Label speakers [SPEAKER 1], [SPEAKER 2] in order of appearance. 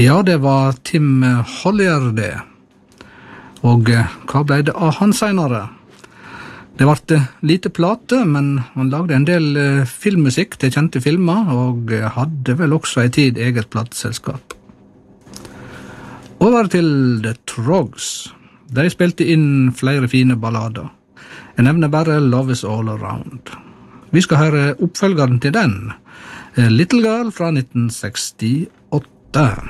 [SPEAKER 1] Ja, det var Tim Hollier det. Og hva ble det av han senere? Det ble lite plate, men han lagde en del filmmusikk til kjente filmer, og hadde vel også en tid eget plateselskap. Over til The Troggs. De spilte inn flere fine ballader. Jeg nevner bare Love is All Around. Vi skal høre oppfølgeren til den, Little Girl fra 1968.